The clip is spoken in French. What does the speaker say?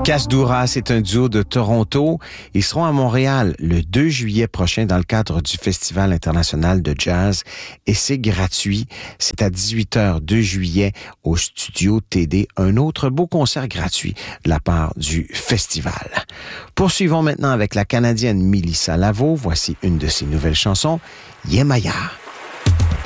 Casdoura, c'est un duo de Toronto. Ils seront à Montréal le 2 juillet prochain dans le cadre du Festival international de jazz et c'est gratuit. C'est à 18h 2 juillet au Studio TD, un autre beau concert gratuit de la part du festival. Poursuivons maintenant avec la Canadienne Mélissa Lavo. Voici une de ses nouvelles chansons, Yemaya.